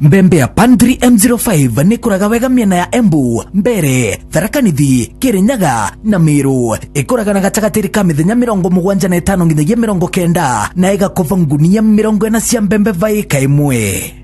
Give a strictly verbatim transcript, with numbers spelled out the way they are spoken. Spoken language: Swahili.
Mbembe ya Pantry M zero five ni kuraga wega miena ya Embu, Mbere, Tharaka Nithi, Kirinyaga na Meru. Ikuraga na gatagatiri ka mithenya mirongo mugwanja na itano nginyagia mirongo kenda na igakova ngunia mirongo ina cia mbembe vai ka imwe.